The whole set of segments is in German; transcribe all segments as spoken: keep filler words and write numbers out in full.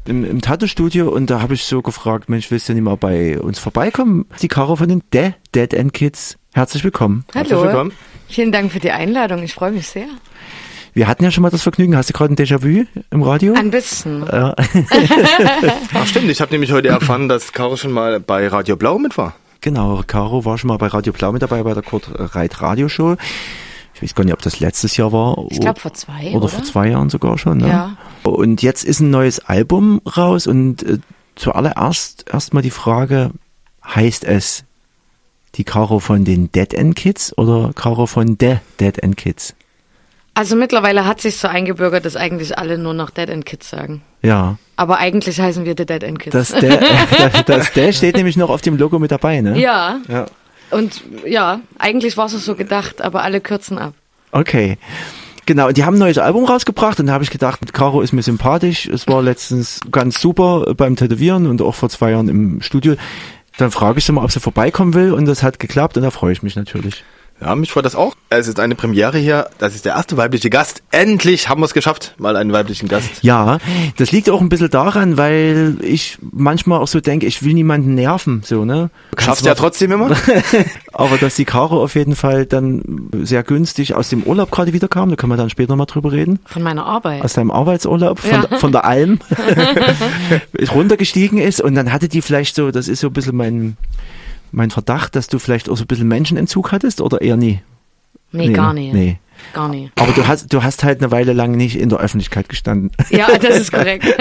im, im Tattoo-Studio und da habe ich so gefragt, Mensch, willst du nicht mal bei uns vorbeikommen? Die Caro von den The Dead End Kids. Herzlich willkommen. Hallo. Herzlich willkommen. Vielen Dank für die Einladung. Ich freue mich sehr. Wir hatten ja schon mal das Vergnügen. Hast du gerade ein Déjà-vu im Radio? Ein bisschen. Ja. Ach stimmt, ich habe nämlich heute erfahren, dass Caro schon mal bei Radio Blau mit war. Genau, Caro war schon mal bei Radio Blau mit dabei, bei der Kurt Reit Radioshow. Ich weiß gar nicht, ob das letztes Jahr war. Ich glaube vor zwei, oder? Oder vor zwei Jahren sogar schon. Ne? Ja. Und jetzt ist ein neues Album raus und äh, zuallererst erstmal die Frage, heißt es die Caro von den Dead End Kids oder Caro von The Dead End Kids? Also mittlerweile hat sich so eingebürgert, dass eigentlich alle nur noch Dead End Kids sagen. Ja. Aber eigentlich heißen wir The Dead End Kids. Das der, das, das der steht nämlich noch auf dem Logo mit dabei, ne? Ja. Ja. Und ja, eigentlich war es so gedacht, aber alle kürzen ab. Okay. Genau, und die haben ein neues Album rausgebracht und da habe ich gedacht, Caro ist mir sympathisch. Es war letztens ganz super beim Tätowieren und auch vor zwei Jahren im Studio. Dann frage ich sie mal, ob sie vorbeikommen will und das hat geklappt und da freue ich mich natürlich. Ja, mich freut das auch. Es ist eine Premiere hier. Das ist der erste weibliche Gast. Endlich haben wir es geschafft, mal einen weiblichen Gast. Ja, das liegt auch ein bisschen daran, weil ich manchmal auch so denke, ich will niemanden nerven, so, ne? Schaffst du ja trotzdem immer. Aber dass die Caro auf jeden Fall dann sehr günstig aus dem Urlaub gerade wieder kam, da können wir dann später nochmal drüber reden. Von meiner Arbeit. Aus deinem Arbeitsurlaub, von, Ja. von der Alm, runtergestiegen ist und dann hatte die vielleicht so, das ist so ein bisschen mein... Mein Verdacht, dass du vielleicht auch so ein bisschen Menschenentzug hattest oder eher nie? Nee, nee gar ne? nicht. Nee. Gar nicht. Aber du hast, du hast halt eine Weile lang nicht in der Öffentlichkeit gestanden. Ja, das ist korrekt.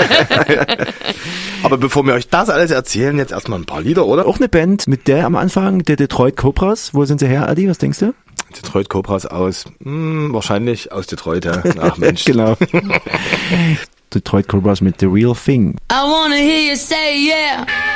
Aber bevor wir euch das alles erzählen, jetzt erstmal ein paar Lieder, oder? Auch eine Band mit der am Anfang, der Detroit Cobras. Wo sind sie her, Adi? Was denkst du? Detroit Cobras aus, hm, wahrscheinlich aus Detroit, ja. Ach Mensch. Genau. Detroit Cobras mit The Real Thing. I wanna hear you say yeah.